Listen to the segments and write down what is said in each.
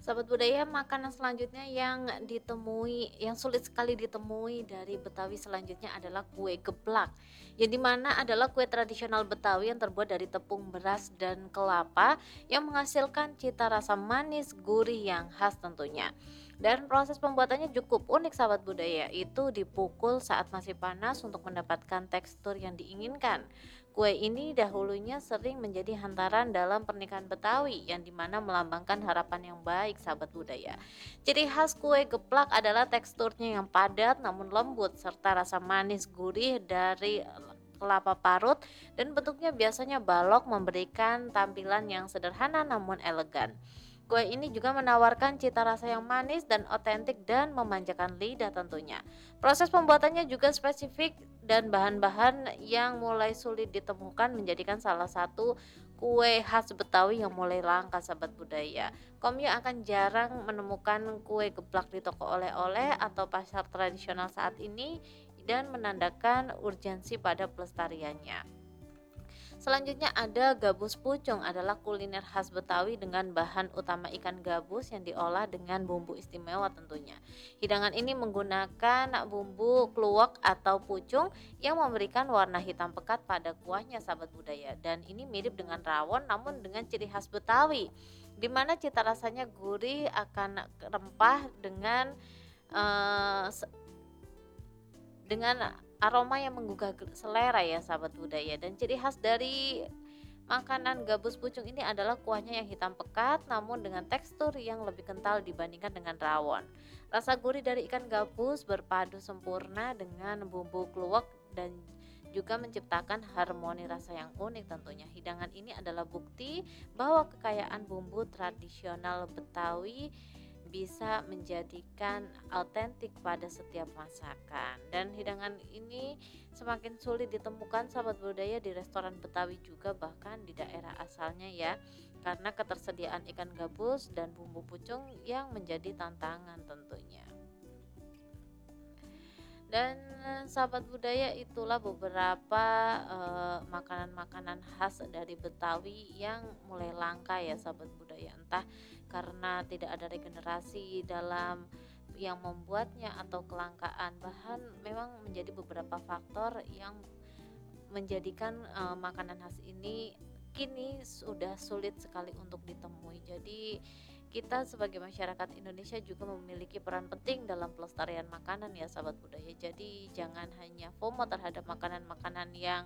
Sahabat budaya, makanan selanjutnya yang sulit sekali ditemui dari Betawi selanjutnya adalah kue geplak. Yang dimana adalah kue tradisional Betawi yang terbuat dari tepung beras dan kelapa yang menghasilkan cita rasa manis, gurih yang khas tentunya. Dan proses pembuatannya cukup unik sahabat budaya, itu dipukul saat masih panas untuk mendapatkan tekstur yang diinginkan. Kue ini dahulunya sering menjadi hantaran dalam pernikahan Betawi yang dimana melambangkan harapan yang baik sahabat budaya. Ciri khas kue geplak adalah teksturnya yang padat namun lembut serta rasa manis gurih dari kelapa parut dan bentuknya biasanya balok memberikan tampilan yang sederhana namun elegan. Kue ini juga menawarkan cita rasa yang manis dan otentik dan memanjakan lidah tentunya. Proses pembuatannya juga spesifik dan bahan-bahan yang mulai sulit ditemukan menjadikan salah satu kue khas Betawi yang mulai langka sahabat budaya. Kamu akan jarang menemukan kue geplak di toko oleh-oleh atau pasar tradisional saat ini dan menandakan urgensi pada pelestariannya. Selanjutnya ada gabus pucung adalah kuliner khas Betawi dengan bahan utama ikan gabus yang diolah dengan bumbu istimewa tentunya. Hidangan ini menggunakan bumbu kluwak atau pucung yang memberikan warna hitam pekat pada kuahnya sahabat budaya dan ini mirip dengan rawon namun dengan ciri khas Betawi di mana cita rasanya gurih akan rempah eh, dengan aroma yang menggugah selera ya sahabat budaya dan ciri khas dari makanan gabus pucung ini adalah kuahnya yang hitam pekat namun dengan tekstur yang lebih kental dibandingkan dengan rawon. Rasa gurih dari ikan gabus berpadu sempurna dengan bumbu kluwek dan juga menciptakan harmoni rasa yang unik tentunya. Hidangan ini adalah bukti bahwa kekayaan bumbu tradisional Betawi bisa menjadikan autentik pada setiap masakan dan hidangan ini semakin sulit ditemukan sahabat budaya di restoran Betawi juga bahkan di daerah asalnya ya karena ketersediaan ikan gabus dan bumbu pucung yang menjadi tantangan tentunya. Dan sahabat budaya itulah beberapa makanan-makanan khas dari Betawi yang mulai langka ya sahabat budaya. Entah karena tidak ada regenerasi dalam yang membuatnya atau kelangkaan bahan memang menjadi beberapa faktor yang menjadikan makanan khas ini kini sudah sulit sekali untuk ditemui. Jadi kita sebagai masyarakat Indonesia juga memiliki peran penting dalam pelestarian makanan ya sahabat budaya. Jadi jangan hanya FOMO terhadap makanan-makanan yang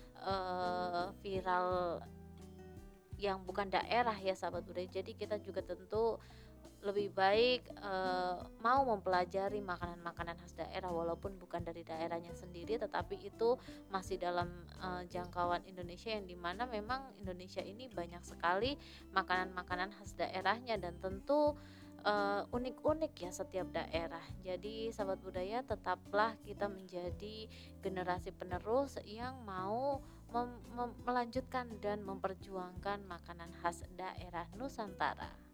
viral yang bukan daerah ya sahabat budaya. Jadi kita juga tentu lebih baik mau mempelajari makanan-makanan khas daerah walaupun bukan dari daerahnya sendiri tetapi itu masih dalam jangkauan Indonesia yang dimana memang Indonesia ini banyak sekali makanan-makanan khas daerahnya dan tentu unik-unik ya setiap daerah. Jadi sahabat budaya tetaplah kita menjadi generasi penerus yang mau melanjutkan dan memperjuangkan makanan khas daerah Nusantara.